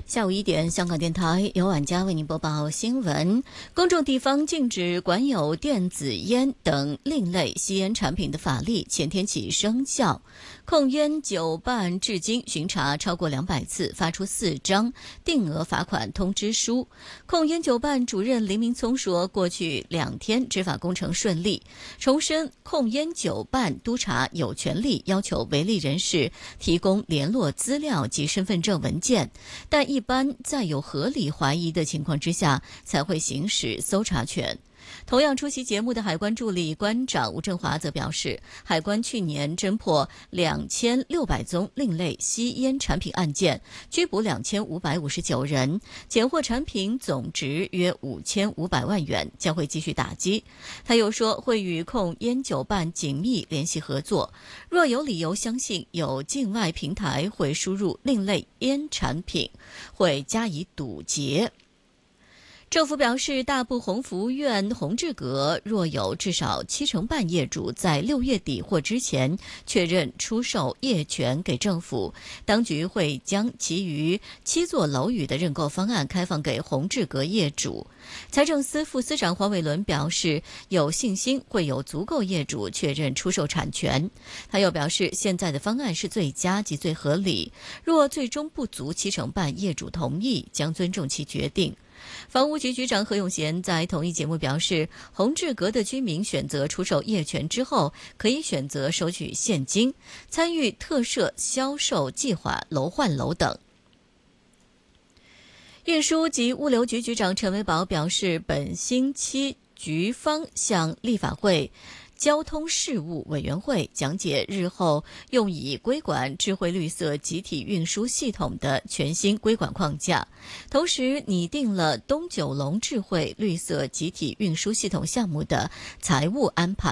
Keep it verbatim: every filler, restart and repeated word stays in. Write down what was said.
下午一点，香港电台由晚佳为您播报新闻。公众地方禁止管有电子烟等另类吸烟产品的法律前天起生效。控烟酒办至今巡查超过两百次，发出四张定额罚款通知书。控烟酒办主任林明聪说，过去两天执法工程顺利，重申控烟酒办督察有权利要求违例人士提供联络资料及身份证文件，但一般在有合理怀疑的情况之下才会行使搜查权。同样出席节目的海关助理关长吴振华则表示，海关去年侦破两千六百宗另类吸烟产品案件，拘捕两千五百五十九人，检获产品总值约五千五百万元，将会继续打击。他又说，会与控烟酒办紧密联系合作，若有理由相信有境外平台会输入另类烟产品，会加以堵截。政府表示，大埔鸿福苑宏志阁若有至少七成半业主在六月底或之前确认出售业权给政府，当局会将其余七座楼宇的认购方案开放给宏志阁业主。财政司副司长黄伟伦表示，有信心会有足够业主确认出售产权。他又表示，现在的方案是最佳及最合理，若最终不足七成半业主同意，将尊重其决定。房屋局局长何永贤在同一节目表示，宏志阁的居民选择出售业权之后，可以选择收取现金，参与特设销售计划、楼换楼等。运输及物流局局长陈维宝表示，本星期局方向立法会交通事务委员会讲解日后用以规管智慧绿色集体运输系统的全新规管框架，同时拟定了东九龙智慧绿色集体运输系统项目的财务安排。